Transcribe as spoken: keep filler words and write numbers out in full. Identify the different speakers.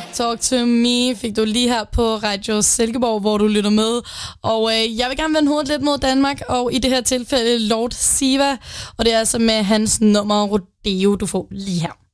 Speaker 1: Talk to Me fik du lige her på Radio Silkeborg, hvor du lytter med. Og øh, jeg vil gerne vende hovedet lidt mod Danmark, og i det her tilfælde Lord Siva. Og det er altså med hans nummer Rodeo, du får lige her.